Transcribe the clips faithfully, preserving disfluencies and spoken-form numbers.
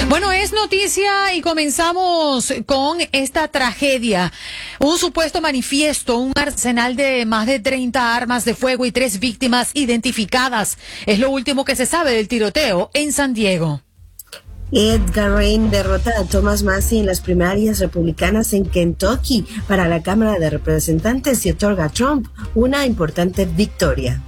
Bueno, es noticia y comenzamos con esta tragedia. Un supuesto manifiesto, un arsenal de más de treinta armas de fuego y tres víctimas identificadas. Es lo último que se sabe del tiroteo en San Diego. Edgar Rain derrota a Thomas Massie en las primarias republicanas en Kentucky para la Cámara de Representantes y otorga a Trump una importante victoria.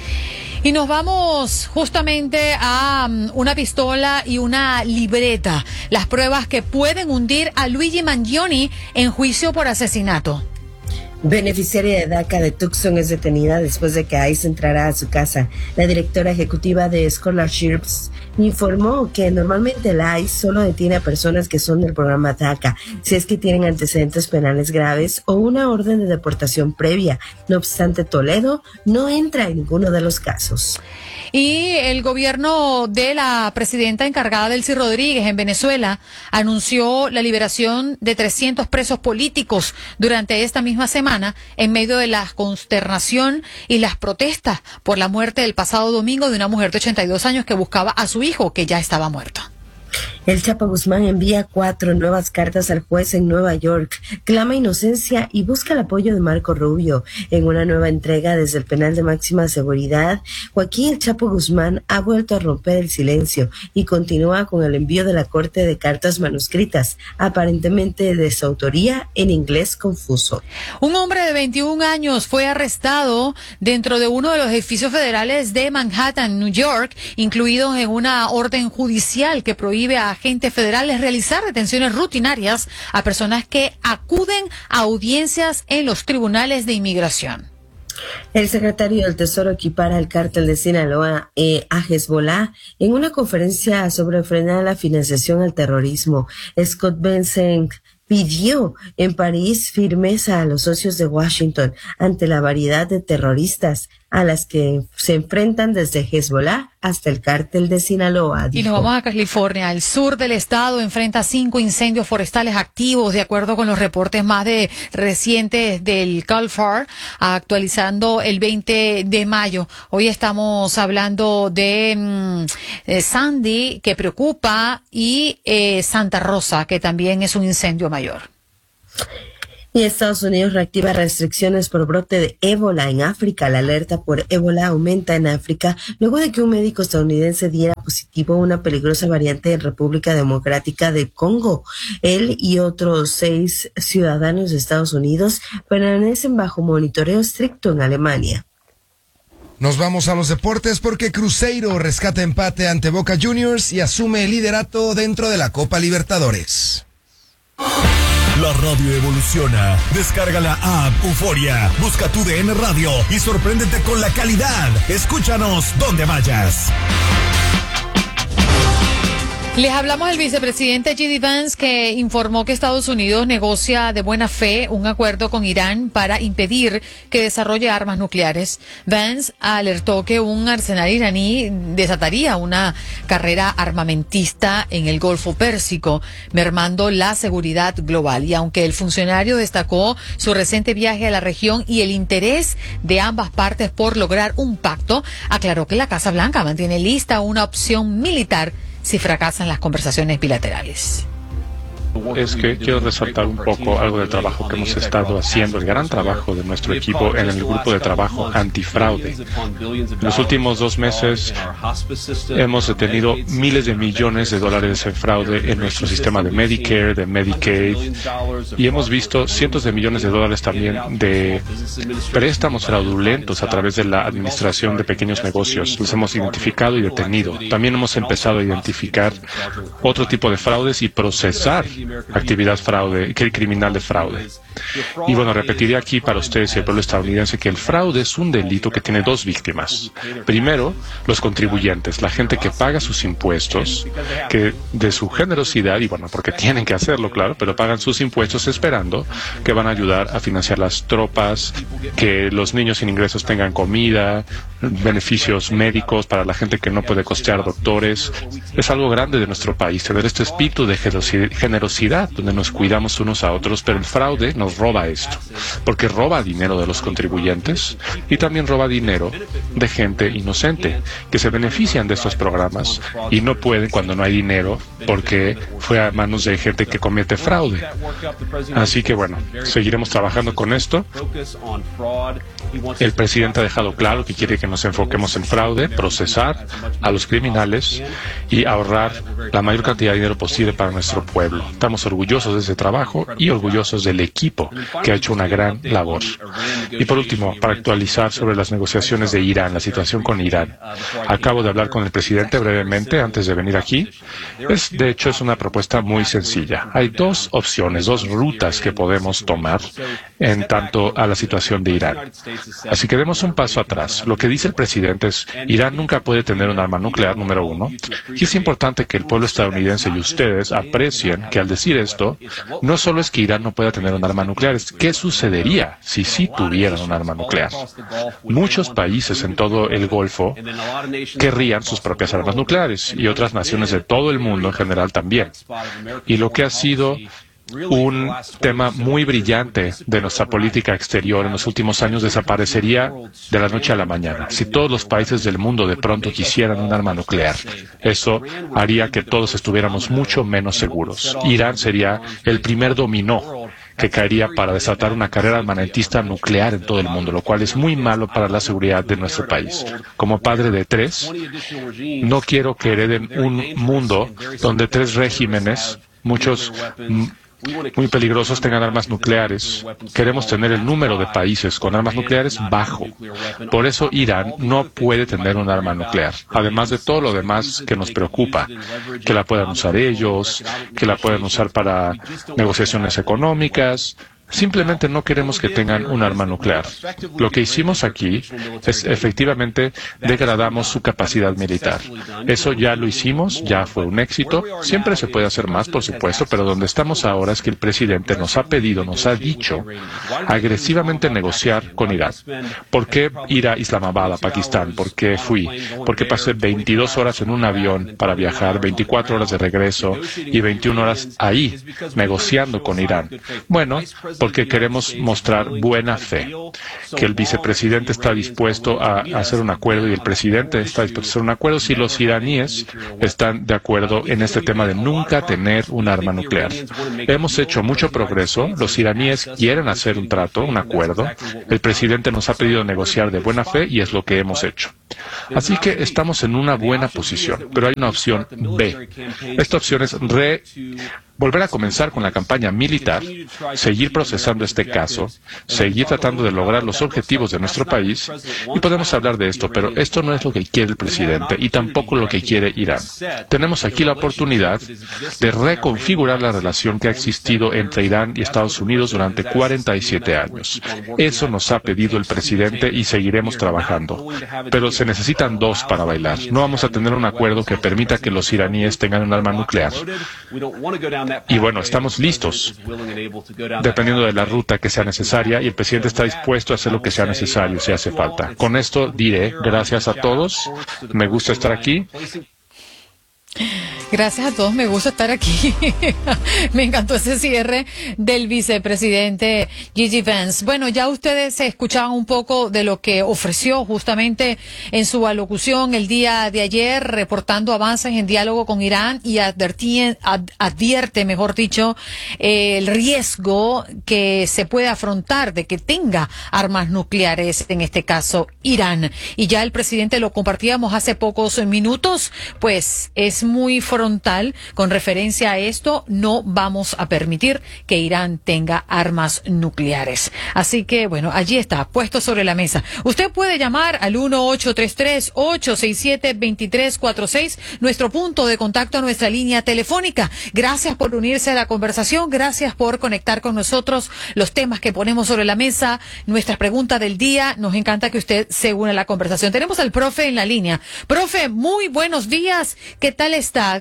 Y nos vamos justamente a um, una pistola y una libreta, las pruebas que pueden hundir a Luigi Mangione en juicio por asesinato. Beneficiaria de DACA de Tucson es detenida después de que ICE entrara a su casa. La directora ejecutiva de Scholarships informó que normalmente la ICE solo detiene a personas que son del programa DACA, si es que tienen antecedentes penales graves o una orden de deportación previa. No obstante, Toledo no entra en ninguno de los casos. Y el gobierno de la presidenta encargada, Delcy Rodríguez, en Venezuela, anunció la liberación de trescientos presos políticos durante esta misma semana, en medio de la consternación y las protestas por la muerte del pasado domingo de una mujer de ochenta y dos años que buscaba a su hijo, que ya estaba muerto. El Chapo Guzmán envía cuatro nuevas cartas al juez en Nueva York, clama inocencia y busca el apoyo de Marco Rubio. En una nueva entrega desde el penal de máxima seguridad, Joaquín El Chapo Guzmán ha vuelto a romper el silencio y continúa con el envío de la corte de cartas manuscritas, aparentemente de su autoría en inglés confuso. Un hombre de veintiún años fue arrestado dentro de uno de los edificios federales de Manhattan, New York, incluidos en una orden judicial que prohíbe a agentes federales realizar detenciones rutinarias a personas que acuden a audiencias en los tribunales de inmigración. El secretario del Tesoro equipara al cártel de Sinaloa eh, a Hezbollah en una conferencia sobre frenar la financiación al terrorismo. Scott Bessent pidió en París firmeza a los socios de Washington ante la variedad de terroristas a las que se enfrentan desde Hezbollah hasta el cártel de Sinaloa. Dijo. Y nos vamos a California. El sur del estado enfrenta cinco incendios forestales activos, de acuerdo con los reportes más de recientes del Cal Fire, actualizando el veinte de mayo. Hoy estamos hablando de, mm, de Sandy, que preocupa, y eh, Santa Rosa, que también es un incendio mayor. Y Estados Unidos reactiva restricciones por brote de ébola en África. La alerta por ébola aumenta en África luego de que un médico estadounidense diera positivo a una peligrosa variante en República Democrática del Congo. Él y otros seis ciudadanos de Estados Unidos permanecen bajo monitoreo estricto en Alemania. Nos vamos a los deportes porque Cruzeiro rescata empate ante Boca Juniors y asume el liderato dentro de la Copa Libertadores. La radio evoluciona. Descarga la app Euforia. Busca tu D N Radio y sorpréndete con la calidad. Escúchanos donde vayas. Les hablamos del vicepresidente J D Vance, que informó que Estados Unidos negocia de buena fe un acuerdo con Irán para impedir que desarrolle armas nucleares. Vance alertó que un arsenal iraní desataría una carrera armamentista en el Golfo Pérsico, mermando la seguridad global. Y aunque el funcionario destacó su reciente viaje a la región y el interés de ambas partes por lograr un pacto, aclaró que la Casa Blanca mantiene lista una opción militar si fracasan las conversaciones bilaterales. Es que quiero resaltar un poco algo del trabajo que hemos estado haciendo, el gran trabajo de nuestro equipo en el grupo de trabajo antifraude. En los últimos dos meses hemos detenido miles de millones de dólares en fraude en nuestro sistema de Medicare, de Medicaid, y hemos visto cientos de millones de dólares también de préstamos fraudulentos a través de la administración de pequeños negocios. Los hemos identificado y detenido. También hemos empezado a identificar otro tipo de fraudes y procesar actividad fraude, criminal de fraude. Y bueno, repetiré aquí para ustedes y el pueblo estadounidense que el fraude es un delito que tiene dos víctimas. Primero, los contribuyentes, la gente que paga sus impuestos, que de su generosidad, y bueno, porque tienen que hacerlo, claro, pero pagan sus impuestos esperando que van a ayudar a financiar las tropas, que los niños sin ingresos tengan comida, beneficios médicos para la gente que no puede costear doctores. Es algo grande de nuestro país, tener este espíritu de generosidad reciprocidad, donde nos cuidamos unos a otros, pero el fraude nos roba esto, porque roba dinero de los contribuyentes y también roba dinero de gente inocente que se benefician de estos programas y no pueden cuando no hay dinero porque fue a manos de gente que comete fraude. Así que bueno, seguiremos trabajando con esto. El presidente ha dejado claro que quiere que nos enfoquemos en fraude, procesar a los criminales y ahorrar la mayor cantidad de dinero posible para nuestro pueblo. Estamos orgullosos de ese trabajo y orgullosos del equipo que ha hecho una gran labor. Y por último, para actualizar sobre las negociaciones de Irán, la situación con Irán. Acabo de hablar con el presidente brevemente antes de venir aquí. Es, de hecho, es una propuesta muy sencilla. Hay dos opciones, dos rutas que podemos tomar en tanto a la situación de Irán. Así que demos un paso atrás. Lo que dice el presidente es, Irán nunca puede tener un arma nuclear, número uno. Y es importante que el pueblo estadounidense y ustedes aprecien que al decir esto, no solo es que Irán no pueda tener un arma nuclear, es qué sucedería si sí tuvieran un arma nuclear. Muchos países en todo el Golfo querrían sus propias armas nucleares y otras naciones de todo el mundo en general también. Y lo que ha sido un tema muy brillante de nuestra política exterior en los últimos años desaparecería de la noche a la mañana. Si todos los países del mundo de pronto quisieran un arma nuclear, eso haría que todos estuviéramos mucho menos seguros. Irán sería el primer dominó que caería para desatar una carrera armamentista nuclear en todo el mundo, lo cual es muy malo para la seguridad de nuestro país. Como padre de tres, no quiero que hereden un mundo donde tres regímenes, muchos muy peligrosos, tengan armas nucleares. Queremos tener el número de países con armas nucleares bajo. Por eso Irán no puede tener un arma nuclear. Además de todo lo demás que nos preocupa, que la puedan usar ellos, que la puedan usar para negociaciones económicas. Simplemente no queremos que tengan un arma nuclear. Lo que hicimos aquí es efectivamente degradamos su capacidad militar. Eso ya lo hicimos, ya fue un éxito. Siempre se puede hacer más, por supuesto, pero donde estamos ahora es que el presidente nos ha pedido, nos ha dicho agresivamente negociar con Irán. ¿Por qué ir a Islamabad, a Pakistán? ¿Por qué fui? Porque pasé veintidós horas en un avión para viajar, veinticuatro horas de regreso y veintiuna horas ahí, negociando con Irán. Bueno, porque queremos mostrar buena fe, que el vicepresidente está dispuesto a hacer un acuerdo y el presidente está dispuesto a hacer un acuerdo si los iraníes están de acuerdo en este tema de nunca tener un arma nuclear. Hemos hecho mucho progreso, los iraníes quieren hacer un trato, un acuerdo, el presidente nos ha pedido negociar de buena fe y es lo que hemos hecho. Así que estamos en una buena posición, pero hay una opción B. Esta opción es re... volver a comenzar con la campaña militar, seguir procesando este caso, seguir tratando de lograr los objetivos de nuestro país, y podemos hablar de esto, pero esto no es lo que quiere el presidente y tampoco lo que quiere Irán. Tenemos aquí la oportunidad de reconfigurar la relación que ha existido entre Irán y Estados Unidos durante cuarenta y siete años. Eso nos ha pedido el presidente y seguiremos trabajando. Pero se necesitan dos para bailar. No vamos a tener un acuerdo que permita que los iraníes tengan un arma nuclear. Y bueno, estamos listos, dependiendo de la ruta que sea necesaria, y el presidente está dispuesto a hacer lo que sea necesario si hace falta. Con esto diré gracias a todos, me gusta estar aquí. Gracias a todos, me gusta estar aquí. Me encantó ese cierre del vicepresidente J D. Vance. Bueno, ya ustedes escuchaban un poco de lo que ofreció justamente en su alocución el día de ayer, reportando avances en diálogo con Irán y advertí, ad, advierte, mejor dicho, eh, el riesgo que se puede afrontar de que tenga armas nucleares, en este caso Irán. Y ya el presidente lo compartíamos hace pocos minutos, pues es muy frontal con referencia a esto. No vamos a permitir que Irán tenga armas nucleares. Así que, bueno, allí está, puesto sobre la mesa. Usted puede llamar al uno ocho tres tres, ocho seis siete, dos tres cuatro seis, nuestro punto de contacto a nuestra línea telefónica. Gracias por unirse a la conversación, gracias por conectar con nosotros los temas que ponemos sobre la mesa, nuestra pregunta del día. Nos encanta que usted se una a la conversación. Tenemos al profe en la línea. Profe, muy buenos días. ¿Qué tal está?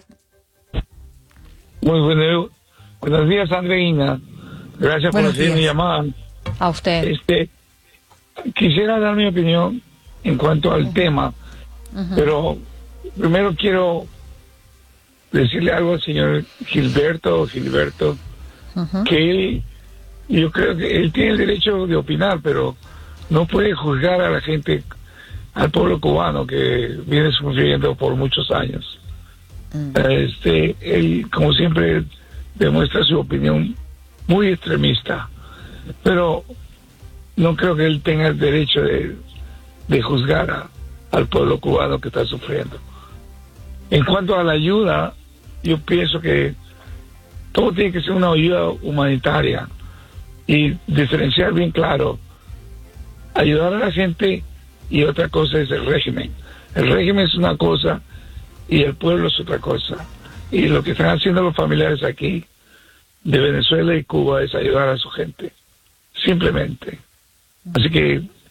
Muy bueno, buenos días, Andreina. Gracias buenos por recibir mi llamada. A usted. Este, quisiera dar mi opinión en cuanto al uh-huh. tema, uh-huh. pero primero quiero decirle algo al señor Gilberto, Gilberto, uh-huh. que él, yo creo que él tiene el derecho de opinar, pero no puede juzgar a la gente, al pueblo cubano que viene sufriendo por muchos años. Uh-huh. Este, él, como siempre, demuestra su opinión muy extremista, pero no creo que él tenga el derecho de, de juzgar a, al pueblo cubano que está sufriendo. En cuanto a la ayuda, yo pienso que todo tiene que ser una ayuda humanitaria y diferenciar bien claro, ayudar a la gente y otra cosa es el régimen. El régimen es una cosa y el pueblo es otra cosa. Y lo que están haciendo los familiares aquí de Venezuela y Cuba es ayudar a su gente, simplemente. Así que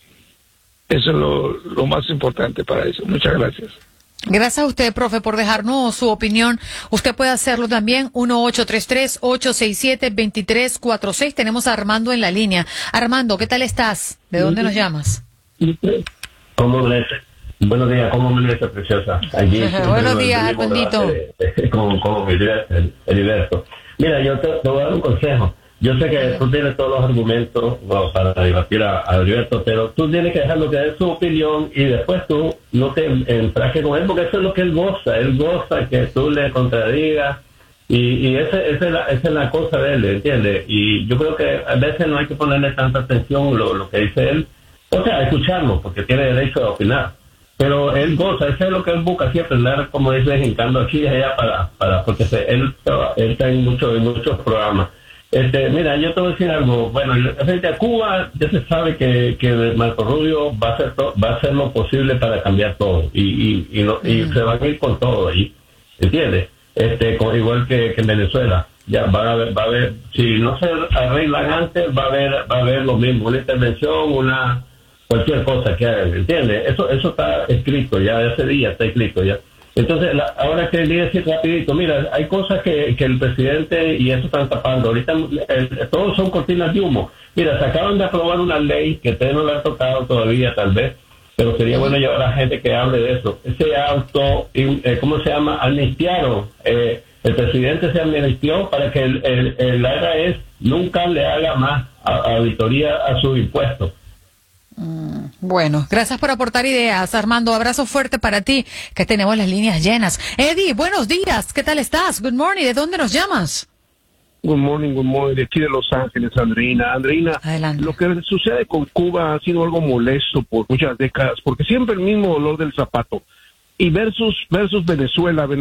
eso es lo, lo más importante para eso. Muchas gracias. Gracias a usted, profe, por dejarnos su opinión. Usted puede hacerlo también, uno ocho tres tres, ocho seis siete, dos tres cuatro seis. Tenemos a Armando en la línea. Armando, ¿qué tal estás? ¿De dónde nos llamas? ¿Cómo me Buenos días, ¿cómo me dice preciosa? Allí, Buenos días, Armandito. Con, con Heriberto. Mira, yo te, te voy a dar un consejo. Yo sé que tú tienes todos los argumentos bueno, para debatir a, a Heriberto, pero tú tienes que dejarlo que dé su opinión y después tú no te enfrasques con él, porque eso es lo que él goza. Él goza que tú le contradigas y, y esa, esa, es la, esa es la cosa de él, ¿entiendes? Y yo creo que a veces no hay que ponerle tanta atención lo, lo que dice él, o sea, escucharlo, porque tiene derecho a opinar. Pero él goza, eso es lo que él busca siempre, andar, como dice, jincando aquí y allá para, para porque se, él, él está en, mucho, en muchos programas. Este, mira, yo te voy a decir algo. Bueno, frente a Cuba, ya se sabe que, que Marco Rubio va a hacer to, va a hacer lo posible para cambiar todo y y, y, no, y mm. se van a ir con todo ahí, ¿entiendes? Este, con, igual que, que en Venezuela, ya va a haber, va a haber, si no se arreglan antes, va a haber, va a haber lo mismo, una intervención, una cualquier cosa que hagan, ¿entiendes? Eso, eso está escrito ya, ese día está escrito ya. Entonces, la, ahora que le decir rapidito, mira, hay cosas que, que el presidente y eso están tapando. Ahorita eh, todos son cortinas de humo. Mira, se acaban de aprobar una ley que ustedes no la han tocado todavía, tal vez, pero sería bueno llevar a gente que hable de eso. Ese auto, eh, ¿cómo se llama? Amnistiaron. Eh, el presidente se amnistió para que el, el, el I R S nunca le haga más auditoría a sus impuestos. Mm, bueno, gracias por aportar ideas, Armando. Abrazo fuerte para ti, que tenemos las líneas llenas. Eddie, buenos días, ¿qué tal estás? Good morning, ¿de dónde nos llamas? Good morning, good morning, de aquí de Los Ángeles, Andreina. Andreina, Adelante. Lo que sucede con Cuba ha sido algo molesto por muchas décadas, porque siempre el mismo dolor del zapato. Y versus, versus Venezuela, Venezuela